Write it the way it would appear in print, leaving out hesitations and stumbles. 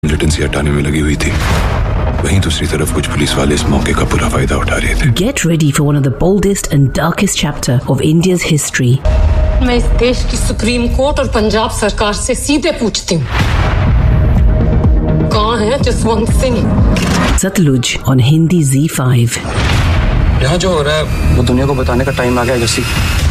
Militancy हटाने में लगी हुई थी, वहीं दूसरी तरफ कुछ पुलिस वाले इस मौके का पूरा फायदा उठा रहे थे। Get ready for one of the boldest and darkest chapter of India's history. मैं इस देश की सुप्रीम कोर्ट और पंजाब सरकार से सीधे पूछती हूँ, कहाँ है Jaswant Singh? Satluj on Hindi ZEE5. यहाँ जो हो रहा है वो दुनिया को बताने का टाइम आ गया जस्सी।